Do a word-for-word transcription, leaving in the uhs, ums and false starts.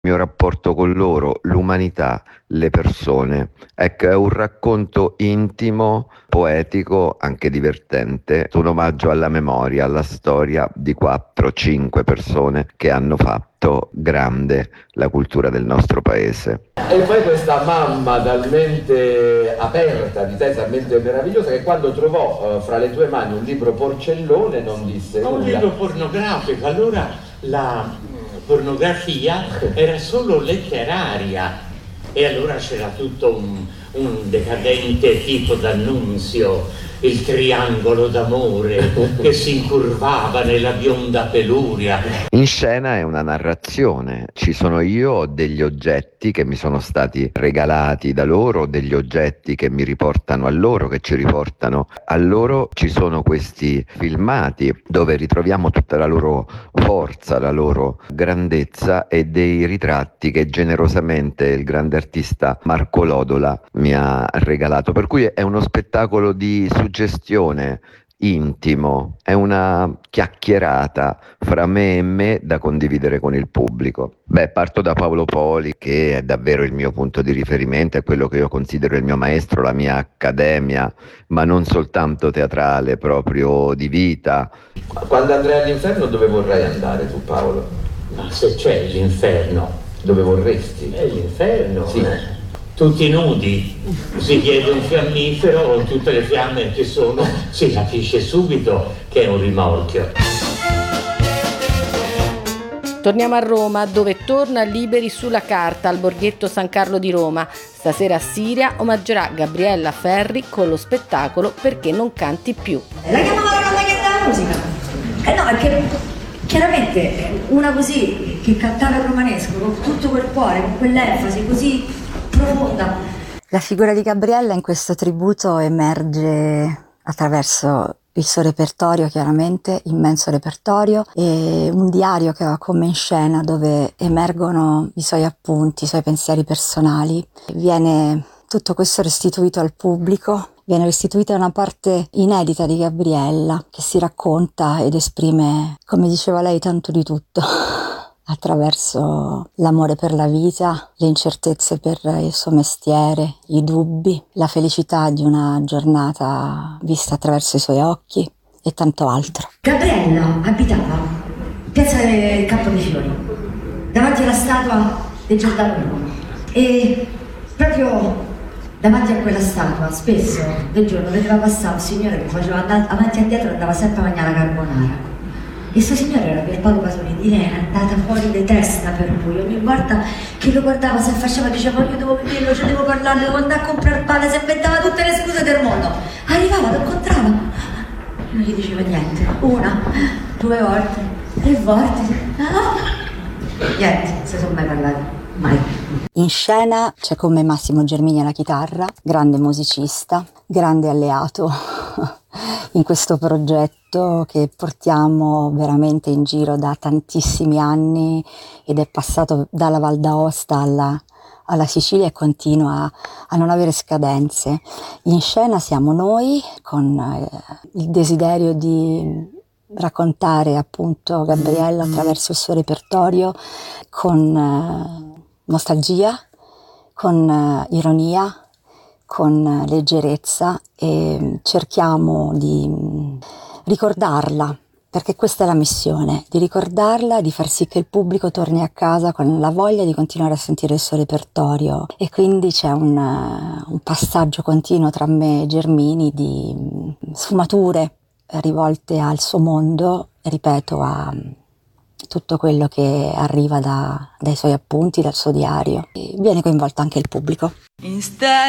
Il mio rapporto con loro, l'umanità, le persone. Ecco, è un racconto intimo, poetico, anche divertente, un omaggio alla memoria, alla storia di quattro cinque persone che hanno fatto grande la cultura del nostro paese. E poi questa mamma talmente aperta, di te talmente meravigliosa, che quando trovò uh, fra le tue mani un libro porcellone non disse nulla. Un libro pornografico, allora la pornografia era solo letteraria e allora c'era tutto un, un decadente tipo d'annunzio, il triangolo d'amore che si incurvava nella bionda peluria. In scena è una narrazione, ci sono io, ho degli oggetti che mi sono stati regalati da loro, degli oggetti che mi riportano a loro, che ci riportano a loro, ci sono questi filmati dove ritroviamo tutta la loro forza, la loro grandezza e dei ritratti che generosamente il grande artista Marco Lodola mi ha regalato, per cui è uno spettacolo di suggestione, intimo, è una chiacchierata fra me e me da condividere con il pubblico. Beh, parto da Paolo Poli, che è davvero il mio punto di riferimento, è quello che io considero il mio maestro, la mia accademia, ma non soltanto teatrale, proprio di vita. Quando andrai all'inferno dove vorrai andare tu, Paolo? Ma se c'è l'inferno? Dove vorresti? È l'inferno? Sì. Tutti nudi, si chiede un fiammifero, tutte le fiamme che sono, si capisce subito che è un rimorchio. Torniamo a Roma, dove torna Liberi sulla carta al Borghetto San Carlo di Roma. Stasera a Siria omaggerà Gabriella Ferri con lo spettacolo Perché non canti più. La chiamava la donna che dà la musica. Eh no, perché chiaramente una così che cantava il romanesco con tutto quel cuore, con quell'enfasi così profonda. La figura di Gabriella in questo tributo emerge attraverso il suo repertorio, chiaramente, immenso repertorio, e un diario che va come in scena dove emergono i suoi appunti, i suoi pensieri personali. Viene tutto questo restituito al pubblico, viene restituita una parte inedita di Gabriella che si racconta ed esprime, come diceva lei, tanto di tutto. Attraverso l'amore per la vita, le incertezze per il suo mestiere, i dubbi, la felicità di una giornata vista attraverso i suoi occhi e tanto altro. Gabriella abitava in piazza del Campo dei Fiori, davanti alla statua di Giordano Bruno, e proprio davanti a quella statua spesso del giorno vedeva passare un signore che faceva avanti e indietro, andava sempre a mangiare la carbonara. E questo signore era Pierpaolo Pasolini, lei era andata fuori di testa, per cui ogni volta che lo guardava si affacciava e diceva io devo vederlo, ci devo parlare, devo andare a comprare pane, si inventava tutte le scuse del mondo. Arrivava, lo incontrava, non gli diceva niente, una, due volte, tre volte, ah, niente, non si sono mai parlati, mai. In scena c'è con me Massimo Germini alla chitarra, grande musicista, grande alleato in questo progetto che portiamo veramente in giro da tantissimi anni ed è passato dalla Val d'Aosta alla, alla Sicilia e continua a, a non avere scadenze. In scena siamo noi con eh, il desiderio di raccontare appunto Gabriella attraverso il suo repertorio con eh, nostalgia, con eh, ironia, con leggerezza, e cerchiamo di ricordarla, perché questa è la missione, di ricordarla, di far sì che il pubblico torni a casa con la voglia di continuare a sentire il suo repertorio, e quindi c'è un, un passaggio continuo tra me e Germini di sfumature rivolte al suo mondo, ripeto, a tutto quello che arriva da, dai suoi appunti, dal suo diario. E viene coinvolto anche il pubblico. Instead